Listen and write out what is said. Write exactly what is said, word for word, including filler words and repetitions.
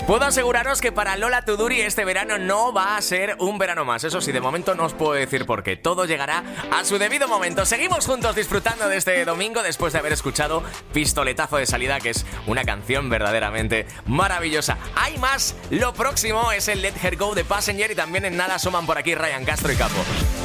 Puedo aseguraros que para Lola Tuduri este verano no va a ser un verano más. Eso sí, de momento no os puedo decir por qué. Todo llegará a su debido momento. Seguimos juntos disfrutando de este domingo después de haber escuchado Pistoletazo de Salida, que es una canción verdaderamente maravillosa. Hay más. Lo próximo es el Let Her Go de Passenger y también en nada asoman por aquí Ryan Castro y Capo.